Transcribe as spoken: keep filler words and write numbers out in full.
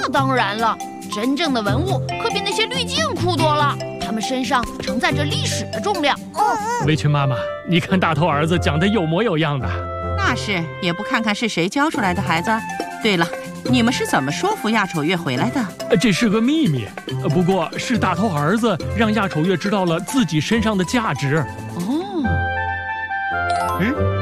当然了，真正的文物可比那些滤镜酷多了，他们身上承载着历史的重量。 围裙妈妈，你看大头儿子讲得有模有样的。 那是，也不看看是谁教出来的孩子。对了，你们是怎么说服亚丑月回来的？ 这是个秘密，不过是大头儿子让亚丑月知道了自己身上的价值。 哦， 嗯。